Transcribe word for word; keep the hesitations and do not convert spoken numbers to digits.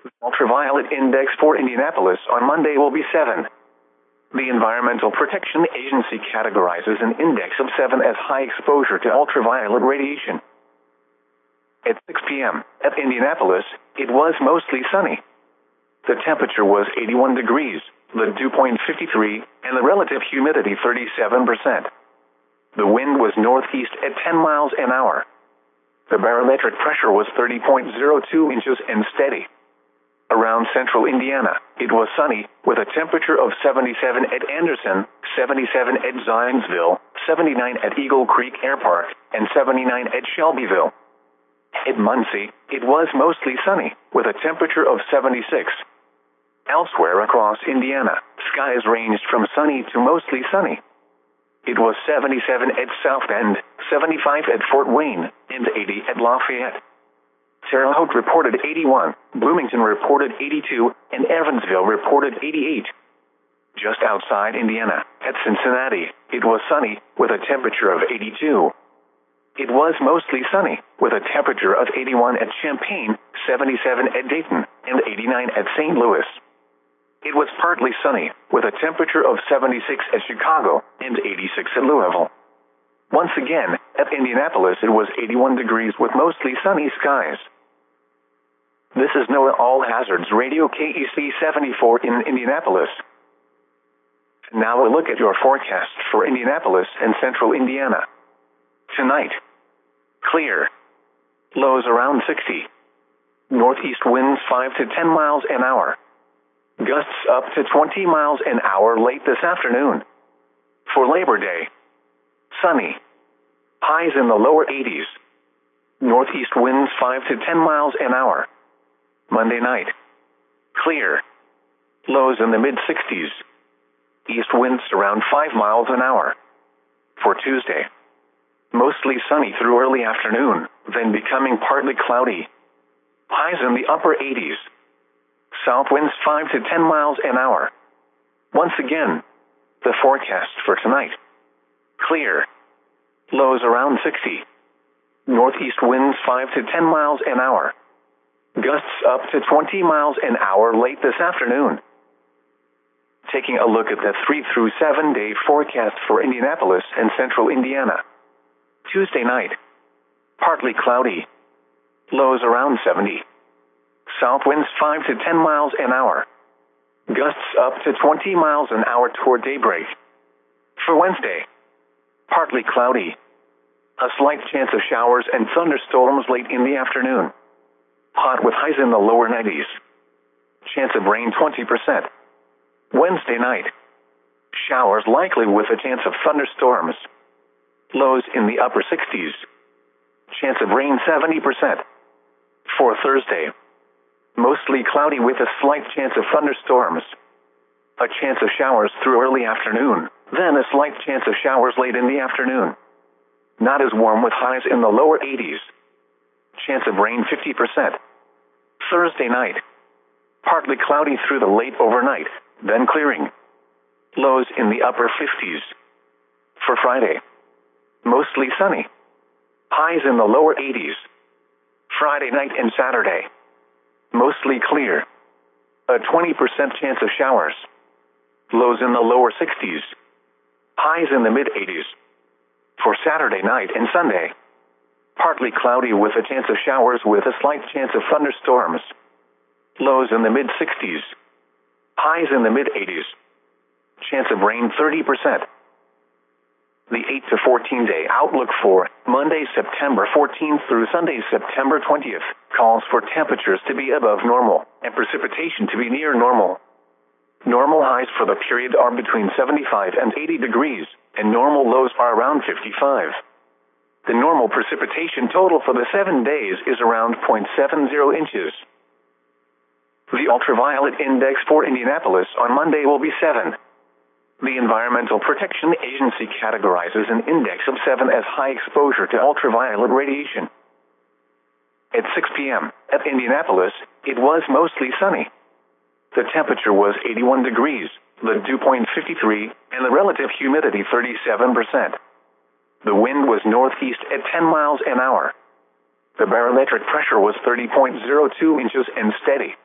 Ultraviolet index for Indianapolis on Monday will be seven. The Environmental Protection Agency categorizes an index of seven as high exposure to ultraviolet radiation. At six p m at Indianapolis, it was mostly sunny. The temperature was eighty-one degrees, the dew point fifty-three, and the relative humidity thirty-seven percent. The wind was northeast at ten miles an hour. The barometric pressure was thirty point zero two inches and steady. Around central Indiana, it was sunny, with a temperature of seventy-seven at Anderson, seventy-seven at Zionsville, seventy-nine at Eagle Creek Air Park, and seventy-nine at Shelbyville. At Muncie, it was mostly sunny, with a temperature of seventy-six. Elsewhere across Indiana, skies ranged from sunny to mostly sunny. It was seventy-seven at South Bend, seventy-five at Fort Wayne, and eighty at Lafayette. Terre Haute reported eighty-one, Bloomington reported eighty-two, and Evansville reported eighty-eight. Just outside Indiana, at Cincinnati, it was sunny, with a temperature of eighty-two. It was mostly sunny, with a temperature of eighty-one at Champaign, seventy-seven at Dayton, and eighty-nine at Saint Louis. It was partly sunny, with a temperature of seventy-six at Chicago, and eighty-six at Louisville. Once again, at Indianapolis it was eighty-one degrees with mostly sunny skies. This is NOAA All Hazards Radio K E C seventy-four in Indianapolis. Now a look at your forecast for Indianapolis and central Indiana. Tonight, clear. Lows around sixty. Northeast winds five to ten miles an hour. Gusts up to twenty miles an hour late this afternoon. For Labor Day, sunny. Highs in the lower eighties. Northeast winds five to ten miles an hour. Monday night, clear. Lows in the mid-sixties. East winds around five miles an hour. For Tuesday, mostly sunny through early afternoon, then becoming partly cloudy. Highs in the upper eighties. South winds five to ten miles an hour. Once again, the forecast for tonight. Clear. Lows around sixty. Northeast winds five to ten miles an hour. Gusts up to twenty miles an hour late this afternoon. Taking a look at the three through seven day forecast for Indianapolis and central Indiana. Tuesday night, partly cloudy. Lows around seventy. South winds five to ten miles an hour. Gusts up to twenty miles an hour toward daybreak. For Wednesday, partly cloudy. A slight chance of showers and thunderstorms late in the afternoon. Hot with highs in the lower nineties. Chance of rain twenty percent. Wednesday night, showers likely with a chance of thunderstorms. Lows in the upper sixties. Chance of rain seventy percent. For Thursday, mostly cloudy with a slight chance of thunderstorms. A chance of showers through early afternoon, then a slight chance of showers late in the afternoon. Not as warm with highs in the lower eighties. Chance of rain fifty percent. Thursday night, partly cloudy through the late overnight, then clearing. Lows in the upper fifties. For Friday, mostly sunny. Highs in the lower eighties. Friday night and Saturday, mostly clear. A twenty percent chance of showers. Lows in the lower sixties. Highs in the mid-eighties. For Saturday night and Sunday, partly cloudy with a chance of showers with a slight chance of thunderstorms. Lows in the mid-sixties. Highs in the mid-eighties. Chance of rain thirty percent. The eight to fourteen day outlook for Monday, September fourteenth through Sunday, September twentieth, calls for temperatures to be above normal and precipitation to be near normal. Normal highs for the period are between seventy-five and eighty degrees, and normal lows are around fifty-five. The normal precipitation total for the seven days is around zero point seven zero inches. The ultraviolet index for Indianapolis on Monday will be seven. The Environmental Protection Agency categorizes an index of seven as high exposure to ultraviolet radiation. At six p m at Indianapolis, it was mostly sunny. The temperature was eighty-one degrees, the dew point fifty-three, and the relative humidity thirty-seven percent. The wind was northeast at ten miles an hour. The barometric pressure was thirty point zero two inches and steady.